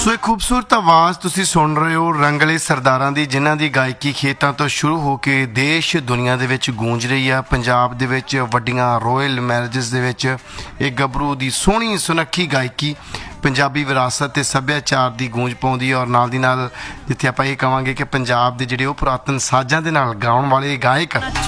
ਸੋ ਇਹ ਖੂਬਸੂਰਤ ਆਵਾਜ਼ ਤੁਸੀਂ ਸੁਣ ਰਹੇ ਹੋ ਰੰਗਲੇ ਸਰਦਾਰਾਂ ਦੀ, ਜਿਨ੍ਹਾਂ ਦੀ ਗਾਇਕੀ ਖੇਤਾਂ ਤੋਂ ਸ਼ੁਰੂ ਹੋ ਕੇ ਦੇਸ਼ ਦੁਨੀਆ ਦੇ ਵਿੱਚ ਗੂੰਜ ਰਹੀ ਆ। ਪੰਜਾਬ ਦੇ ਵਿੱਚ ਵੱਡੀਆਂ ਰੋਇਲ ਮੈਰਿਜਸ ਦੇ ਵਿੱਚ ਇਹ ਗੱਭਰੂ ਦੀ ਸੋਹਣੀ ਸੁਨੱਖੀ ਗਾਇਕੀ ਪੰਜਾਬੀ ਵਿਰਾਸਤ ਤੇ ਸੱਭਿਆਚਾਰ ਦੀ ਗੂੰਜ ਪਾਉਂਦੀ ਹੈ। ਔਰ ਨਾਲ ਦੀ ਨਾਲ ਜਿੱਥੇ ਆਪਾਂ ਇਹ ਕਹਾਂਗੇ ਕਿ ਪੰਜਾਬ ਦੇ ਜਿਹੜੇ ਉਹ ਪੁਰਾਤਨ ਸਾਜ਼ਾਂ ਦੇ ਨਾਲ ਗਾਉਣ ਵਾਲੇ ਗਾਇਕ